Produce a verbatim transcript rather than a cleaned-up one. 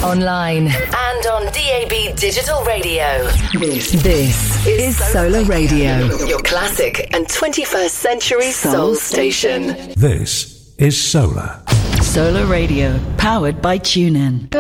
online, and on D A B Digital Radio. This, this is Solar Radio, your classic and twenty-first century soul station. This is Solar. Solar Radio, powered by TuneIn.